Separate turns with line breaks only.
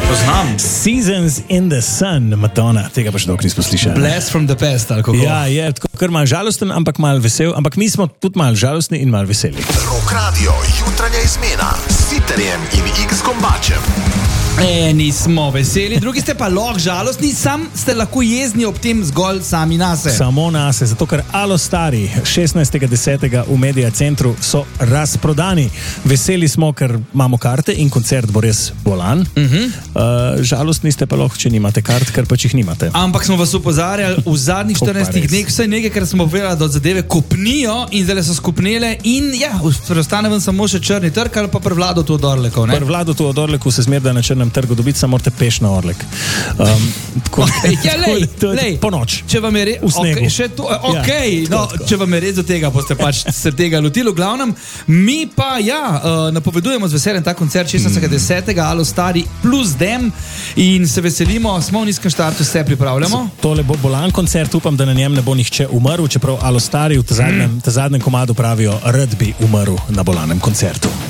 Poznam.
Seasons in the Sun, Madonna, tega pa še dolgo nismo slišali.
Blast from the past, ali kako?
Ja, je tako kar malo žalosten, ampak malo vesel, ampak mi smo tudi malo žalostni in malo veseli.
Rock Radio, jutranja izmena s Siterjem in X Kombačem.
Eni smo veseli, drugi ste pa lahko žalostni, sam ste lahko jezni ob tem zgolj sami nase.
Samo nase, zato ker Alo Stari 16.10. v Media Centru so razprodani. Veseli smo, ker imamo karte in koncert bo res bolan. Žalostni ste pa lahko, če nimate kart, ker pač jih nimate.
Ampak smo vas upozarjali v zadnjih 14 dneh, vsaj nekaj, ker smo povedali, da zadeve kopnijo in zdaj so skupnele in ja, preostane vam samo še črni trg ali pa prevlado tu od Orlekov, ne?
Prevlado tu od Orleku se zmerda na črnem trgu dobiti, samo morate peš na Orlek. Po noč.
Če vam je res, če vam je res do tega, boste pač se tega lotili. V glavnem, mi pa napovedujemo z veseljem ta koncert 16.10. Alo Stari plus Dem in se veselimo, smo v nizkem štartu, se pripravljamo.
Tole bo bolan koncert, upam, da na njem ne bo nihče umrl, čeprav Alo Stari v zadnjem komadu pravijo, rad bi umrl na bolanem koncertu.